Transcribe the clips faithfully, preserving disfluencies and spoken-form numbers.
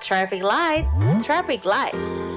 Traffic light, traffic light.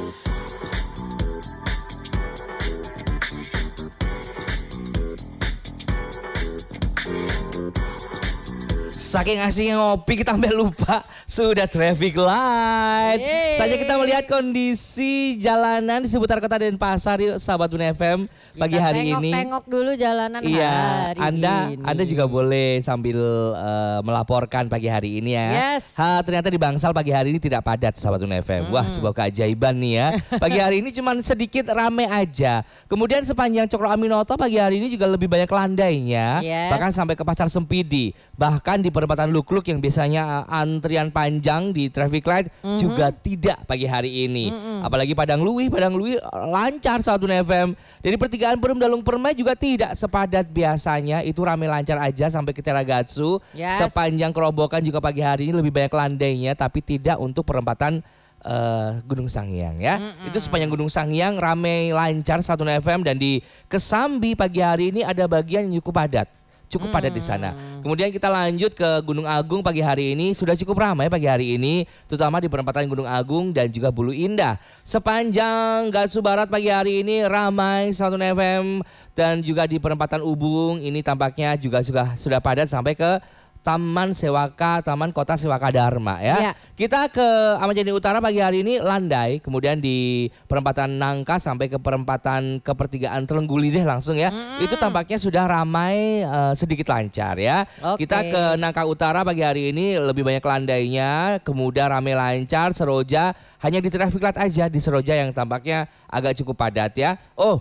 Saking asiknya ngopi kita sampai lupa sudah traffic light. Yeay. Saja kita melihat kondisi jalanan di seputar kota Denpasar yuk sahabat Bun F M pagi Kita hari ini. Tengok-tengok dulu jalanan Iya, hari Anda ini. Anda juga boleh sambil uh, melaporkan pagi hari ini ya. Yes. Ha, ternyata di Bangsal pagi hari ini tidak padat sahabat Bun F M. Wah, sebuah keajaiban nih ya. Pagi hari ini cuma sedikit rame aja. Kemudian sepanjang Cokro Aminoto pagi hari ini juga lebih banyak landainya. Yes. Bahkan sampai ke Pasar Sempidi. Bahkan di perempatan Lukluk yang biasanya uh, antrian panjang di traffic light mm-hmm. juga tidak pagi hari ini. Mm-hmm. Apalagi Padang Luwih, Padang Luwih lancar sahabat Bun F M. Dari pertigaan Perum Dalung Permai juga tidak sepadat biasanya. Itu rame lancar aja sampai ke Teragatsu. Yes. Sepanjang kerobokan juga pagi hari ini lebih banyak landainya, tapi tidak untuk perempatan uh, Gunung Sangiang ya. Mm-mm. Itu sepanjang Gunung Sangiang rame lancar satu F M, dan di Kesambi pagi hari ini ada bagian yang cukup padat. Cukup padat di sana. Kemudian kita lanjut ke Gunung Agung pagi hari ini sudah cukup ramai pagi hari ini, terutama di perempatan Gunung Agung dan juga Bulu Indah. Sepanjang Gatsu Barat pagi hari ini ramai satu F M, dan juga di perempatan Ubung ini tampaknya juga sudah sudah padat sampai ke Taman Sewaka, Taman Kota Sewaka Dharma ya. Ya. Kita ke Ahmad Yani Utara pagi hari ini landai, kemudian di perempatan Nangka sampai ke perempatan ke pertigaan Telengguli deh langsung ya. Mm. Itu tampaknya sudah ramai uh, sedikit lancar ya. Okay. Kita ke Nangka Utara pagi hari ini lebih banyak landainya, kemudian ramai lancar. Seroja hanya di traffic light aja di Seroja yang tampaknya agak cukup padat ya. Oh,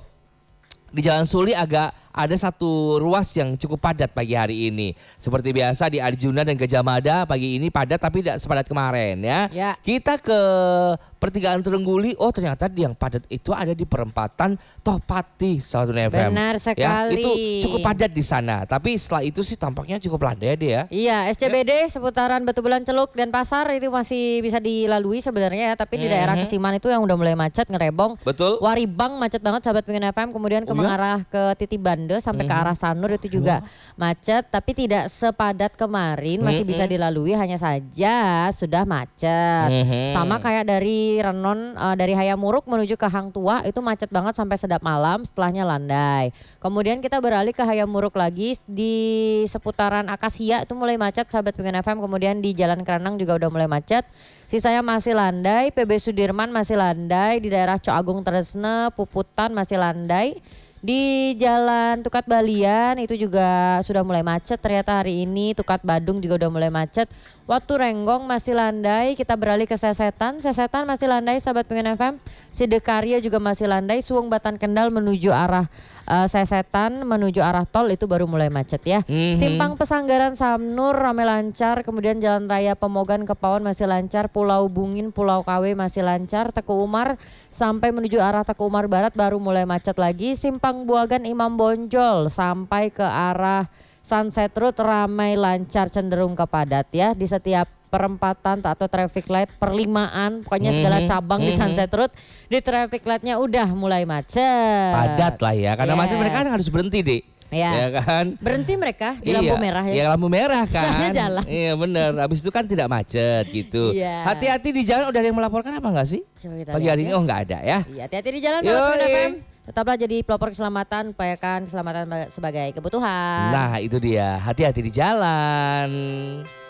di Jalan Suli agak ada satu ruas yang cukup padat pagi hari ini. Seperti biasa di Arjuna dan Gajah Mada pagi ini padat tapi tidak sepadat kemarin ya. Ya. Kita ke pertigaan Terengguli, oh ternyata yang padat itu ada di perempatan Tohpati satu F M. Benar sekali. Ya, itu cukup padat di sana. Tapi setelah itu sih tampaknya cukup landai deh ya. Iya, S C B D ya. Seputaran Batu Bulan Celuk dan Pasar itu masih bisa dilalui sebenarnya ya. Tapi di daerah Mhm. Kesiman itu yang udah mulai macet, ngerebong. Betul. Waribang macet banget sahabat pengen F M. Kemudian ke Oh, ya? mengarah ke Titibanda sampai ke arah Sanur itu juga macet. Tapi tidak sepadat kemarin, masih Mhm. bisa dilalui. Hanya saja sudah macet. Mhm. Sama kayak dari Renon, uh, dari Hayamuruk menuju ke Hang Tuah itu macet banget sampai sedap malam, setelahnya landai. Kemudian kita beralih ke Hayamuruk lagi di seputaran Akasia itu mulai macet sahabat pengen F M. Kemudian di Jalan Keranang juga udah mulai macet. Sisanya masih landai, P B Sudirman masih landai, di daerah Coagung Tresne, Puputan masih landai. Di Jalan Tukat Balian itu juga sudah mulai macet ternyata hari ini. Tukat Badung juga udah mulai macet. Watu Renggong masih landai. Kita beralih ke Sesetan. Sesetan masih landai sahabat pengen F M. Sidekarya juga masih landai. Suwung Batan Kendal menuju arah uh, Sesetan menuju arah tol itu baru mulai macet ya. Mhm. Simpang Pesanggaran Samnur ramai lancar. Kemudian Jalan Raya Pemogan Kepawon masih lancar. Pulau Bungin, Pulau K W masih lancar. Teku Umar sampai menuju arah Teku Umar Barat baru mulai macet lagi. Simpang Buagan Imam Bonjol sampai ke arah Sunset Road ramai lancar cenderung ke padat ya. Di setiap perempatan atau traffic light perlimaan, pokoknya segala Mhm, cabang di mhm. Sunset Road di traffic lightnya udah mulai macet. Padat lah ya, karena Yes. macet mereka kan harus berhenti deh. Ya. Ya kan? Berhenti mereka di Iya, lampu merah ya. Iya lampu merah kan. Setelahnya jalan. Iya benar. Habis itu kan tidak macet gitu. Iya. Hati-hati di jalan. Udah ada yang melaporkan apa enggak sih? Coba kita Pagi lihat hari ya. ini oh enggak ada ya. Iya, hati-hati di jalan sahabat Yoi. Pengen F M. Tetaplah jadi pelopor keselamatan, upayakan keselamatan sebagai kebutuhan. Nah itu dia. Hati-hati di jalan.